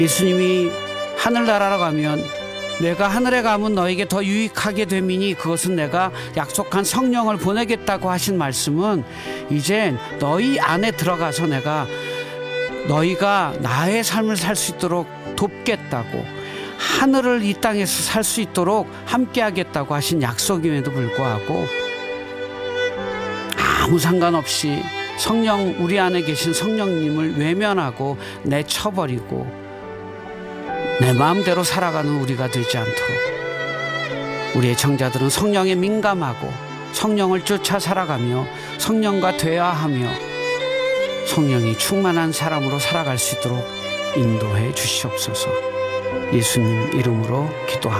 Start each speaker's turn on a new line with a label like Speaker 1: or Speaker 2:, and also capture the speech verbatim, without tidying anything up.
Speaker 1: 예수님이 하늘나라로 가면 내가 하늘에 가면 너에게 더 유익하게 됨이니 그것은 내가 약속한 성령을 보내겠다고 하신 말씀은 이젠 너희 안에 들어가서 내가 너희가 나의 삶을 살 수 있도록 돕겠다고, 하늘을 이 땅에서 살 수 있도록 함께 하겠다고 하신 약속임에도 불구하고 아무 상관없이 성령, 우리 안에 계신 성령님을 외면하고 내쳐버리고 내 마음대로 살아가는 우리가 되지 않도록, 우리의 청자들은 성령에 민감하고 성령을 쫓아 살아가며 성령과 대화하며 성령이 충만한 사람으로 살아갈 수 있도록 인도해 주시옵소서. 예수님 이름으로 기도합니다.